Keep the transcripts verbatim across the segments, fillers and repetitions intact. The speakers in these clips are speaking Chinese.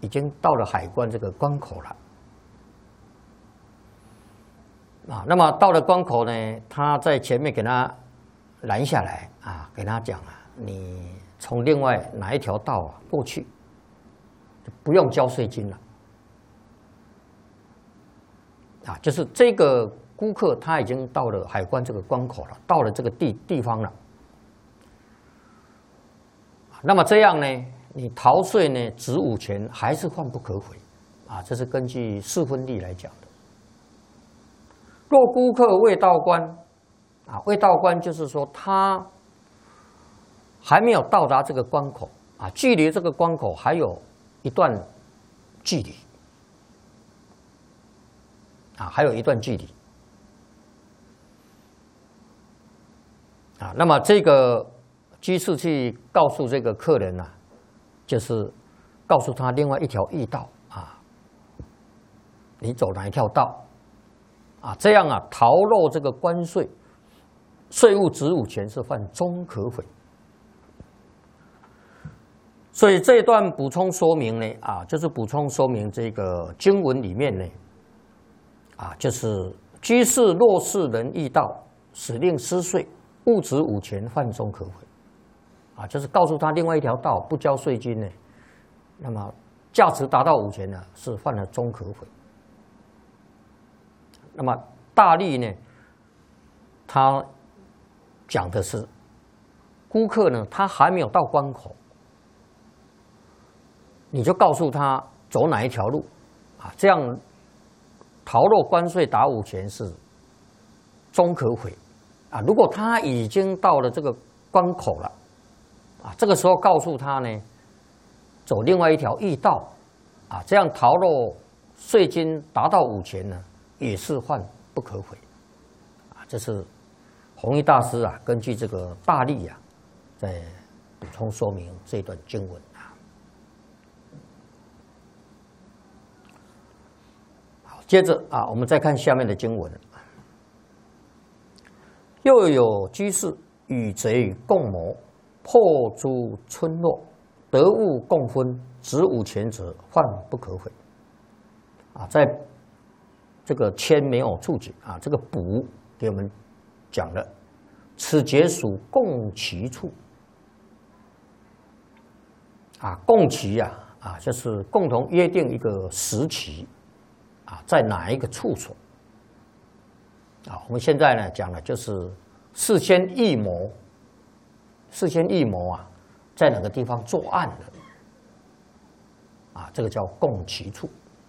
已经到了海关这个关口了。啊，那么到了关口呢，他在前面给他拦下来啊，给他讲啊，你从另外哪一条道啊过去，就不用交税金了。啊，就是这个顾客他已经到了海关这个关口了，到了这个地地方了。那么这样呢，你逃税呢，子午钱还是换不可悔，啊，这是根据四分例来讲的。若顾客未到关，啊，未到关就是说他还没有到达这个关口，啊，距离这个关口还有一段距离，啊，还有一段距离，啊，那么这个居士去告诉这个客人啊，就是告诉他另外一条驿道啊，你走哪一条道？啊，这样啊，逃漏这个关税，税务子午钱是犯中可悔。所以这一段补充说明呢，啊，就是补充说明这个经文里面呢，啊，就是居士若是人驿道，使令失税，误子午钱，犯中可悔。啊，就是告诉他另外一条道不交税金呢，那么价值达到午钱呢，是犯了中可悔。那么大例呢，他讲的是顾客呢，他还没有到关口，你就告诉他走哪一条路啊，这样逃漏关税打午钱是中可悔啊。如果他已经到了这个关口了啊，这个时候告诉他呢，走另外一条驿道啊，这样逃漏税金达到午钱呢，也是犯不可悔，啊，这是弘一大师啊，根据这个大例啊，在补充说明这段经文啊。好，接着啊，我们再看下面的经文。又有居士与贼共谋，破诸村落，得物共分，子午钱者，犯不可悔。啊，在这个签没有注解啊，这个补给我们讲了，此节属共期处啊，共期啊啊，就是共同约定一个时期啊，在哪一个处所啊？我们现在呢讲的就是事先预谋，事先预谋啊，在哪个地方作案的啊？这个叫共期处。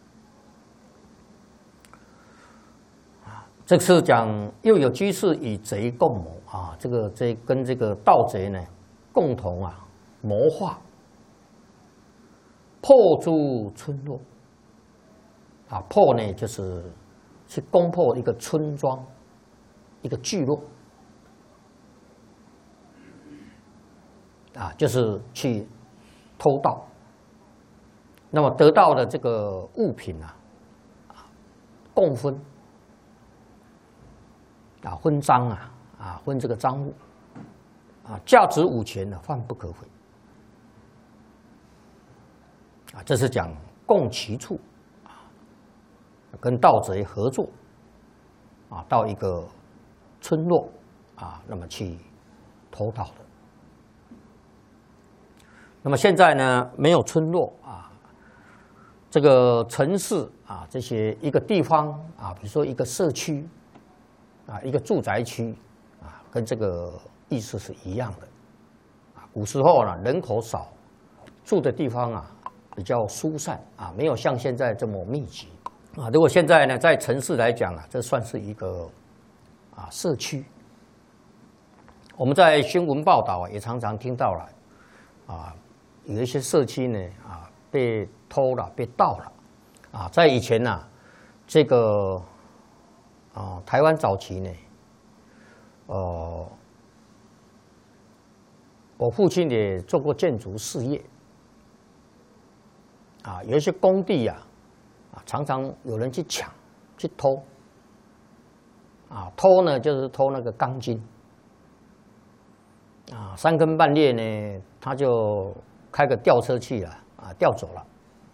这是讲又有居士与贼共谋啊，这个这跟这个盗贼呢共同啊谋划，破诸村落啊，破呢就是去攻破一个村庄，一个聚落啊，就是去偷盗，那么得到的这个物品啊，共分。啊，分赃啊，啊，分这个赃物，啊，价值五钱呢，犯不可悔。啊，这是讲共期处，啊，跟盗贼合作，啊，到一个村落，啊，那么去偷盗的。那么现在呢，没有村落啊，这个城市啊，这些一个地方啊，比如说一个社区。啊，一个住宅区，啊，跟这个意思是一样的。啊，古时候呢，人口少，住的地方啊比较疏散啊，没有像现在这么密集啊。如果现在呢，在城市来讲啊，这算是一个啊社区。我们在新闻报道啊，也常常听到了啊，有一些社区呢啊被偷了、被盗了啊。在以前呢、啊，这个。啊，台湾早期呢，呃，我父亲也做过建筑事业，啊，有一些工地呀、啊，啊，常常有人去抢、去偷，啊，偷呢就是偷那个钢筋，啊，三更半夜呢，他就开个吊车去了，啊，调走了，